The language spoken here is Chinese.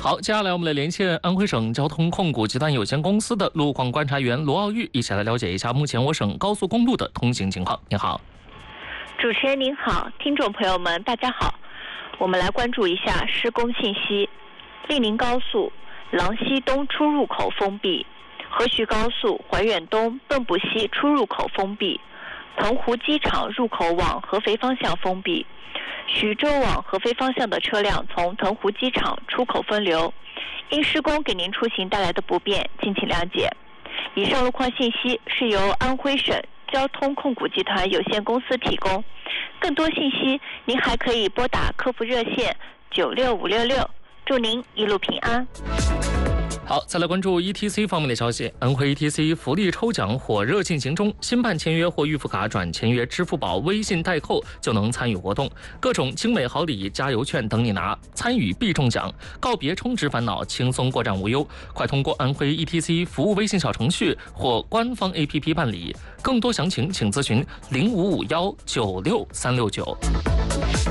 好，接下来我们来连线安徽省交通控股集团有限公司的路况观察员罗奥玉，一起来了解一下目前我省高速公路的通行情况。您好， 主持人您好，听众朋友们大家好，我们来关注一下施工信息。令宁高速郎西东出入口封闭，河徐高速怀远东蚌埠西出入口封闭，腾湖机场入口往合肥方向封闭，徐州往合肥方向的车辆从腾湖机场出口分流，因施工给您出行带来的不便，敬请谅解。以上路况信息是由安徽省交通控股集团有限公司提供，更多信息您还可以拨打客服热线96566，祝您一路平安。 好，再来关注 ETC 方面的消息。安徽 ETC 福利抽奖火热进行中，新办签约或预付卡转签约支付宝微信代扣就能参与活动，各种精美好礼、加油券等你拿，参与必中奖，告别充值烦恼，轻松过站无忧。快通过安徽 ETC 服务微信小程序或官方 APP 办理，更多详情请咨询0551963669。